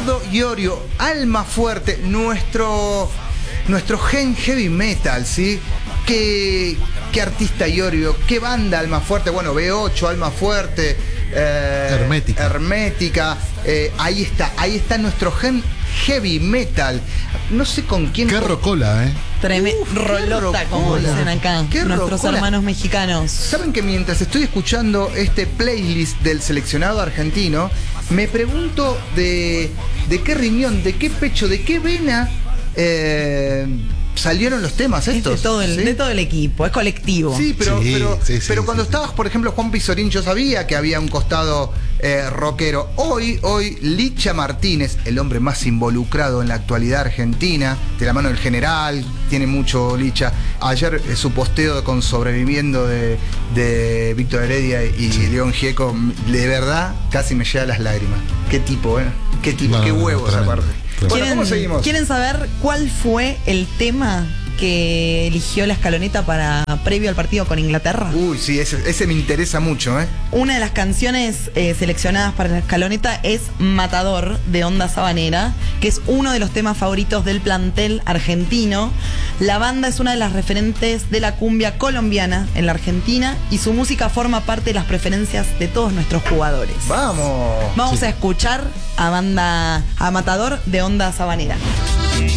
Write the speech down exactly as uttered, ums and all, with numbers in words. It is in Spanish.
Ricardo Iorio, Almafuerte, nuestro, nuestro gen heavy metal, ¿sí? ¿Qué, qué artista Iorio? ¿Qué banda Almafuerte? Bueno, B ocho, Almafuerte, eh, Hermética. Hermética, eh, ahí está, ahí está nuestro gen heavy metal. No sé con quién. Qué rocola, ¿eh? Tremendo. Rolota, como dicen acá Qué nuestros rocola. hermanos mexicanos. Saben que mientras estoy escuchando este playlist del seleccionado argentino, me pregunto de, de qué riñón, de qué pecho, de qué vena eh, salieron los temas Es estos. de todo, el, ¿sí? de todo el equipo, es colectivo. Sí, pero, Sí, pero, sí, sí, pero sí, cuando sí. estabas, por ejemplo, Juan Pizorín, yo sabía que había un costado eh, rockero. Hoy, hoy, Licha Martínez, el hombre más involucrado en la actualidad argentina, de la mano del general, tiene mucho Licha. Ayer eh, su posteo con Sobreviviendo de, de Víctor Heredia y Sí. León Gieco, de verdad, casi me llega a las lágrimas. Qué tipo, ¿eh? Qué tipo, No, qué no, no, huevos tremendo, aparte. tremendo. Bueno, ¿cómo seguimos? ¿Quieren saber cuál fue el tema que eligió la escaloneta para previo al partido con Inglaterra? Uy, sí, ese, ese me interesa mucho, ¿eh? Una de las canciones eh, seleccionadas para la escaloneta es Matador, de Onda Sabanera, que es uno de los temas favoritos del plantel argentino. La banda es una de las referentes de la cumbia colombiana en la Argentina y su música forma parte de las preferencias de todos nuestros jugadores. Vamos. Vamos Sí. a escuchar a banda a Matador de Onda Sabanera.